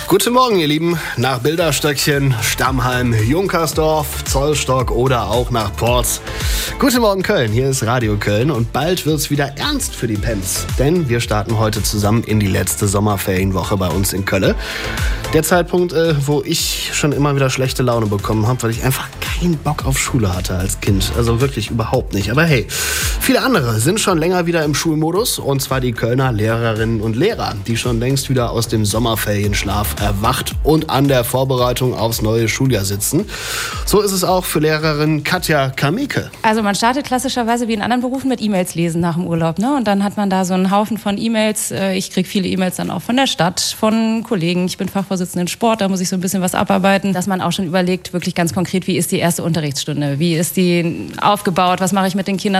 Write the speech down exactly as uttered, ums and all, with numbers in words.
Guten Morgen, ihr Lieben. Nach Bilderstöckchen, Stammheim, Junkersdorf, Zollstock oder auch nach Porz. Guten Morgen, Köln. Hier ist Radio Köln und bald wird's wieder ernst für die Pens. Denn wir starten heute zusammen in die letzte Sommerferienwoche bei uns in Köln. Der Zeitpunkt, äh, wo ich schon immer wieder schlechte Laune bekommen habe, weil ich einfach keinen Bock auf Schule hatte als Kind. Also wirklich überhaupt nicht. Aber hey, viele andere sind schon länger wieder im Schulmodus. Und zwar die Kölner Lehrerinnen und Lehrer, die schon längst wieder aus dem Sommerferienschlaf erwacht und an der Vorbereitung aufs neue Schuljahr sitzen. So ist es auch für Lehrerin Katja Kameke. Also man startet klassischerweise wie in anderen Berufen mit E-Mails lesen nach dem Urlaub, ne? Und dann hat man da so einen Haufen von E-Mails. Ich kriege viele E-Mails dann auch von der Stadt, von Kollegen. Ich bin Fachvorsitzende in Sport, da muss ich so ein bisschen was abarbeiten. Dass man auch schon überlegt, wirklich ganz konkret, wie ist die erste Unterrichtsstunde? Wie ist die aufgebaut? Was mache ich mit den Kindern?